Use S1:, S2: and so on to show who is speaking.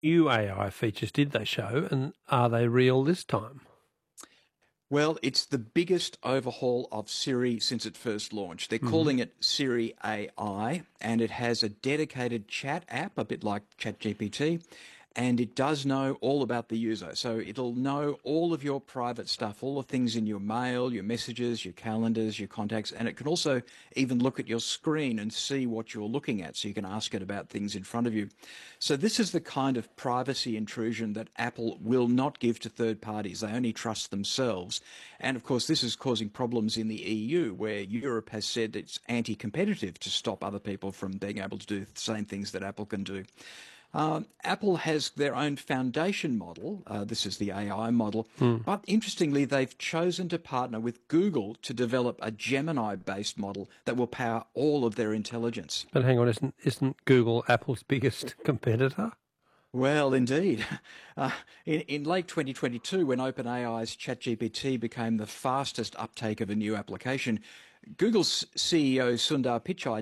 S1: new AI features did they show, and are they real this time?
S2: Well, it's the biggest overhaul of Siri since it first launched. They're calling it Siri AI, and it has a dedicated chat app, a bit like ChatGPT, and it does know all about the user. So it'll know all of your private stuff, all the things in your mail, your messages, your calendars, your contacts, and it can also even look at your screen and see what you're looking at, so you can ask it about things in front of you. So this is the kind of privacy intrusion that Apple will not give to third parties. They only trust themselves. And of course, this is causing problems in the EU, where Europe has said it's anti-competitive to stop other people from being able to do the same things that Apple can do. Apple has their own foundation model. This is the AI model. But interestingly, they've chosen to partner with Google to develop a Gemini-based model that will power all of their intelligence.
S1: But hang on, isn't Google Apple's biggest competitor?
S2: Well, indeed. In late 2022, when OpenAI's ChatGPT became the fastest uptake of a new application, Google's CEO Sundar Pichai